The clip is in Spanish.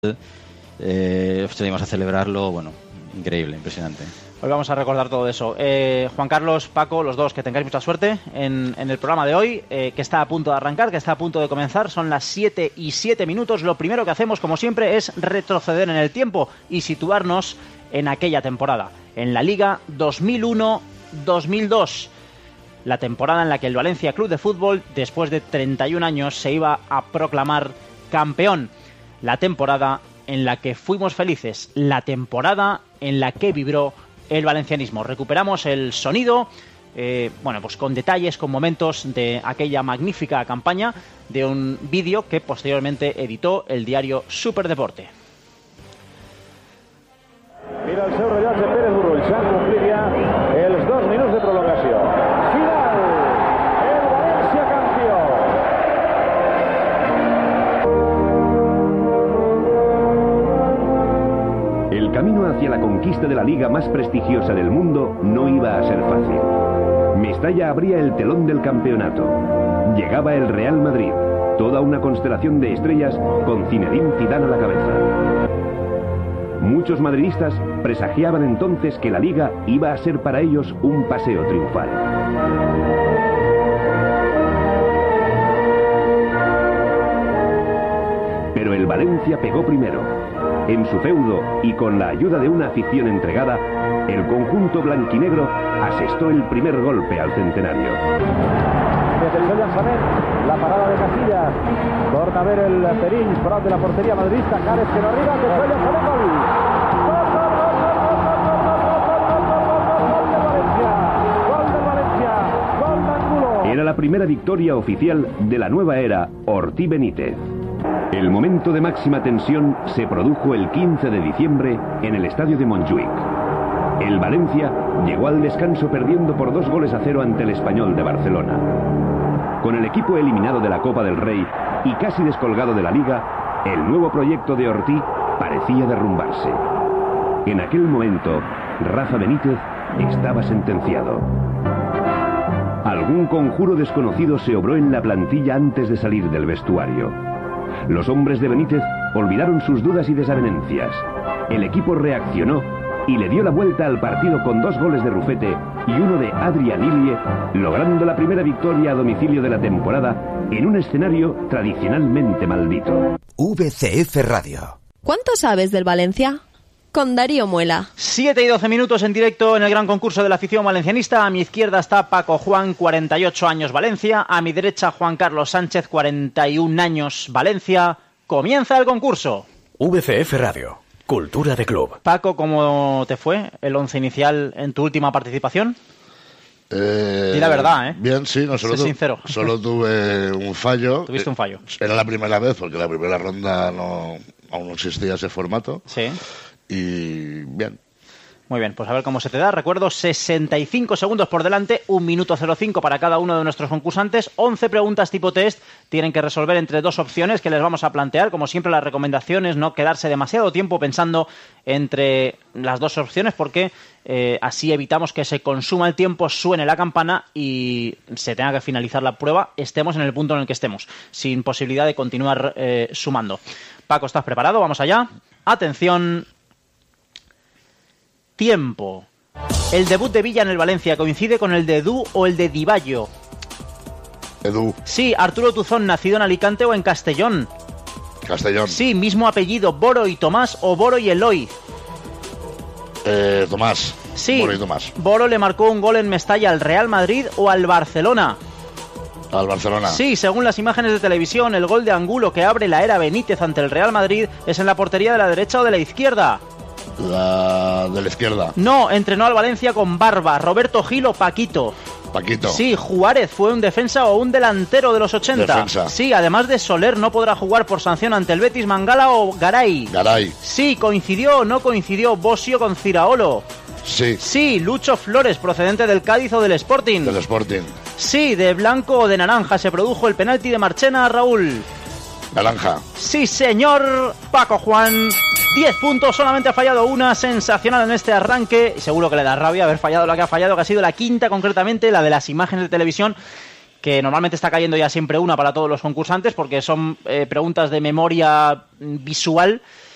Salimos a celebrarlo, bueno, increíble, impresionante. Hoy vamos a recordar todo eso. Juan Carlos, Paco, los dos, que tengáis mucha suerte en el programa de hoy, que está a punto de arrancar, que está a punto de comenzar. Son las 7:07. Lo primero que hacemos, como siempre, es retroceder en el tiempo y situarnos en aquella temporada, en la Liga 2001-2002. La temporada en la que el Valencia Club de Fútbol, después de 31 años, se iba a proclamar campeón. La temporada en la que fuimos felices, la temporada en la que vibró el valencianismo. Recuperamos el sonido, pues con detalles, con momentos de aquella magnífica campaña, de un vídeo que posteriormente editó el diario Superdeporte. Mira el seu rellotge Pérez Burrull, s'han complit ja els 2 minuts de prolongació. Final, el València campió. El camino hacia la conquista de la liga más prestigiosa del mundo no iba a ser fácil. Mestalla abría el telón del campeonato. Llegaba el Real Madrid, toda una constelación de estrellas con Zinedine Zidane a la cabeza. Muchos madridistas presagiaban entonces que la liga iba a ser para ellos un paseo triunfal. Pero el Valencia pegó primero. En su feudo y con la ayuda de una afición entregada, el conjunto blanquinegro asestó el primer golpe al centenario. Desde el seu llançament, la parada de Casillas. Torna a ver el Perills prop de la porteria madridista. Cares que no arriba, desde el llançament, gol. Gol del Valencia. Gol d'Angulo. Era la primera victoria oficial de la nueva era Ortí Benítez. El momento de máxima tensión se produjo el 15 de diciembre en el estadio de Montjuïc. El Valencia llegó al descanso perdiendo por 2-0 ante el Español de Barcelona. Con el equipo eliminado de la Copa del Rey y casi descolgado de la Liga, el nuevo proyecto de Ortí parecía derrumbarse. En aquel momento, Rafa Benítez estaba sentenciado. Algún conjuro desconocido se obró en la plantilla antes de salir del vestuario. Los hombres de Benítez olvidaron sus dudas y desavenencias. El equipo reaccionó y le dio la vuelta al partido con 2 goles de Rufete y uno de Adrián Ilie, logrando la primera victoria a domicilio de la temporada en un escenario tradicionalmente maldito. VCF Radio. ¿Cuánto sabes del Valencia? Con Darío Muela. 7:12 en directo en el gran concurso de la afición valencianista. A mi izquierda está Paco Juan, 48 años, Valencia. A mi derecha, Juan Carlos Sánchez, 41 años, Valencia. Comienza el concurso. VCF Radio. Cultura de club. Paco, ¿cómo te fue el once inicial en tu última participación? Di la verdad, ¿eh? Bien, sí, Sé sincero. Solo tuve un fallo. ¿Tuviste un fallo? Era la primera vez, porque la primera ronda aún no existía ese formato. Sí. Y bien. Muy bien, pues a ver cómo se te da. Recuerdo, 65 segundos por delante, 1 minuto 05 para cada uno de nuestros concursantes. 11 preguntas tipo test. Tienen que resolver entre 2 opciones que les vamos a plantear. Como siempre, la recomendación es no quedarse demasiado tiempo pensando entre las 2 opciones, porque así evitamos que se consuma el tiempo, suene la campana y se tenga que finalizar la prueba, estemos en el punto en el que estemos, sin posibilidad de continuar sumando. Paco, ¿estás preparado? Vamos allá. Atención. Tiempo. ¿El debut de Villa en el Valencia coincide con el de Edu o el de Di Baggio? Edu. Sí. ¿Arturo Tuzón, nacido en Alicante o en Castellón? Castellón. Sí. ¿Mismo apellido, Boro y Tomás o Boro y Eloy? Tomás. Sí. Boro y Tomás. ¿Boro le marcó un gol en Mestalla al Real Madrid o al Barcelona? Al Barcelona. Sí, según las imágenes de televisión, el gol de Angulo que abre la era Benítez ante el Real Madrid es en la portería de la derecha o de la izquierda. La de la izquierda. No, entrenó al Valencia con Barba, Roberto Gil o Paquito. Paquito. Sí, Juárez fue un defensa o un delantero de los 80. Defensa. Sí, además de Soler no podrá jugar por sanción ante el Betis, Mangala o Garay. Garay. Sí, ¿coincidió o no coincidió Bosio con Ciraolo? Sí. Sí, Lucho Flores, procedente del Cádiz o del Sporting. Del Sporting. Sí, de blanco o de naranja se produjo el penalti de Marchena a Raúl. Naranja. Sí, señor. Paco Juan, 10 puntos, solamente ha fallado una, sensacional en este arranque. Seguro que le da rabia haber fallado la que ha fallado, que ha sido la quinta concretamente, la de las imágenes de televisión, que normalmente está cayendo ya siempre una para todos los concursantes, porque son preguntas de memoria visual,